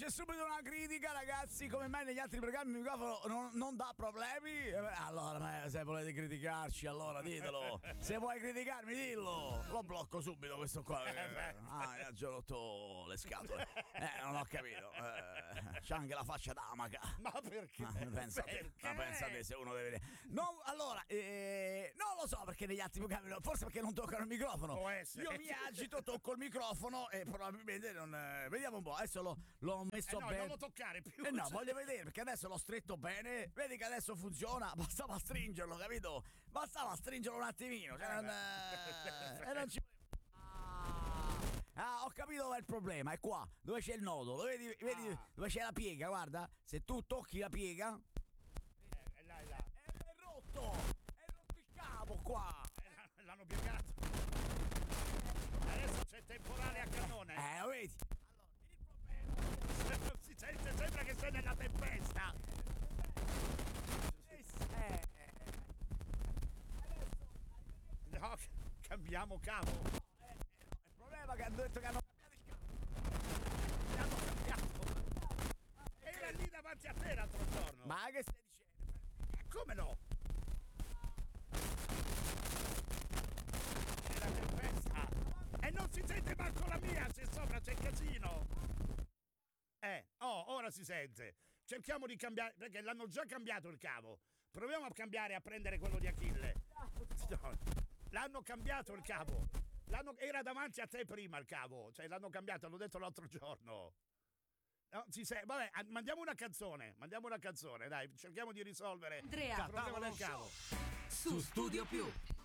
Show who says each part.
Speaker 1: c'è subito una critica, ragazzi. Come mai negli altri programmi il microfono non dà problemi? Allora, se volete criticarci, allora ditelo. Se vuoi criticarmi, dillo. Lo blocco subito questo qua. Mi ha già rotto le scatole. Non ho capito. C'ha anche la faccia d'amaca.
Speaker 2: Ma perché?
Speaker 1: Pensa a te se uno deve. Allora, non lo so perché negli altri programmi, forse perché non toccano il microfono.
Speaker 2: Può essere.
Speaker 1: Io mi agito, tocco il microfono e probabilmente non. Vediamo un po'. Adesso l'ho messo bene.
Speaker 2: Non lo toccare più.
Speaker 1: No, voglio vedere perché adesso l'ho stretto bene. Vedi che adesso funziona. Bastava stringerlo, capito? Bastava stringerlo un attimino. E non ci ho capito dov'è il problema. È qua, dove c'è il nodo. Lo vedi dove c'è la piega? Guarda, se tu tocchi la piega.
Speaker 2: È là.
Speaker 1: È rotto! È rotto il cavo qua!
Speaker 2: L'hanno piegato. Adesso c'è temporale a cannone.
Speaker 1: Lo vedi?
Speaker 2: Allora, il problema. Si sente, sembra che sei nella tempesta. No, cambiamo cavo.
Speaker 1: Il problema è che hanno detto che hanno cambiato il cavo.
Speaker 2: L'hanno cambiato. Era lì davanti a te l'altro giorno.
Speaker 1: Ma che stai dicendo?
Speaker 2: Come no? È la tempesta. E non si sente manco la mia se sopra c'è casino. Ora si sente. Cerchiamo di cambiare, perché l'hanno già cambiato il cavo. Proviamo a cambiare, a prendere quello di Achille. No, l'hanno cambiato il cavo. Era davanti a te prima il cavo. Cioè l'hanno cambiato, l'ho detto l'altro giorno. No, vabbè, mandiamo una canzone, dai, cerchiamo di risolvere
Speaker 3: Andrea
Speaker 2: il problema del cavo.
Speaker 3: Su Studio Più.